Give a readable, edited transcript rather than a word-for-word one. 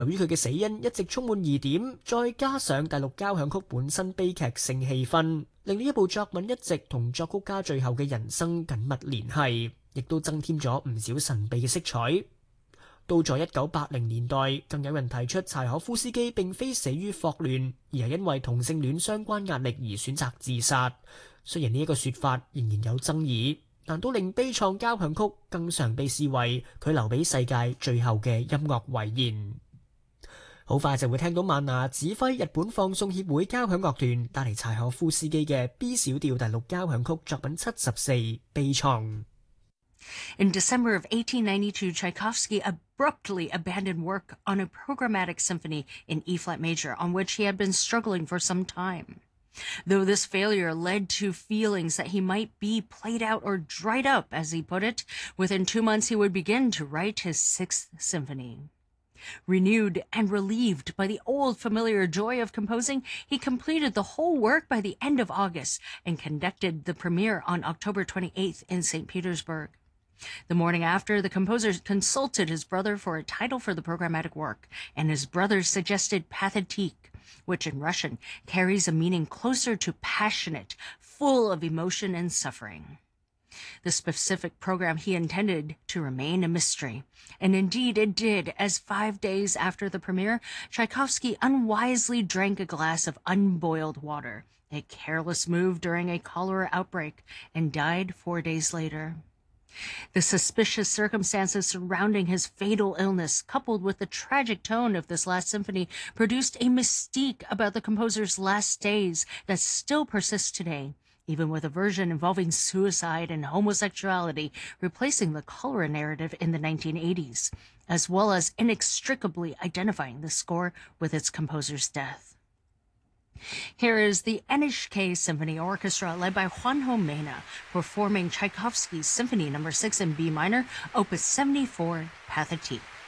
由於佢嘅死因一直充滿疑點，再加上第六交響曲本身悲劇性氣氛，令呢一部作品一直同作曲家最後嘅人生緊密聯繫，亦都增添咗唔少神秘嘅色彩。到咗1980年代，更有人提出柴可夫斯基並非死於霍亂，而係因為同性戀相關壓力而選擇自殺。雖然呢一個說法仍然有爭議，但都令悲愴交響曲更常被視為佢留俾世界最後嘅音樂遺言。好快就會聽到曼娜指揮日本放送協會交響樂團帶嚟柴可夫斯基嘅 B 小調第六交響曲作品74悲愴。 In December of 1892, Tchaikovsky abruptly abandoned work on a programmatic symphony in E-flat major, on which he had been struggling for some time. Though this failure led to feelings that he might be played out or dried up, as he put it, within 2 months he would begin to write his Sixth Symphony. Renewed and relieved by the old familiar joy of composing, he completed the whole work by the end of August and conducted the premiere on October 28th in St. Petersburg. The morning after, the composer consulted his brother for a title for the programmatic work, and his brother suggested Pathetique, which in Russian carries a meaning closer to passionate, full of emotion and suffering. The specific program he intended to remain a mystery, and indeed it did, as 5 days after the premiere, Tchaikovsky unwisely drank a glass of unboiled water, a careless move during a cholera outbreak, and died 4 days later. The suspicious circumstances surrounding his fatal illness, coupled with the tragic tone of this last symphony, produced a mystique about the composer's last days that still persists today, even with a version involving suicide and homosexuality replacing the cholera narrative in the 1980s, as well as inextricably identifying the score with its composer's death. Here is the NHK Symphony Orchestra led by Juanjo Mena performing Tchaikovsky's Symphony No. 6 in B minor, Opus 74, Pathetique.